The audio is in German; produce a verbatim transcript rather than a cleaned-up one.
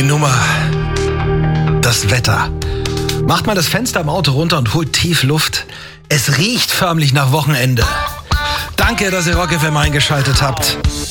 die Nummer. Das Wetter. Macht mal das Fenster im Auto runter und holt tief Luft. Es riecht förmlich nach Wochenende. Danke, dass ihr Rock F M eingeschaltet habt.